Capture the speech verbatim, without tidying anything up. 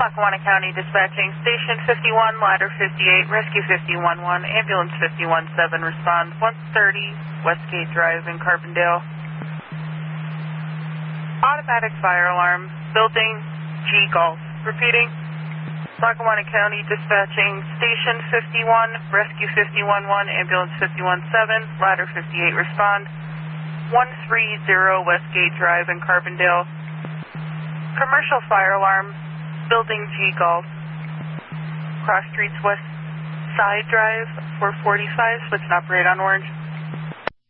Lackawanna County Dispatching, Station fifty-one, Ladder fifty-eight, Rescue fifty-one one, Ambulance fifty-one seven, respond one thirty, Westgate Drive in Carbondale. Automatic fire alarm, building G Golf. Repeating, Lackawanna County Dispatching, Station fifty-one, Rescue fifty-one one, Ambulance fifty-one seven, Ladder fifty-eight, respond one thirty, Westgate Drive in Carbondale. Commercial fire alarm, building G Golf. Cross Streets West Side Drive, four forty-five, switch and operate on orange.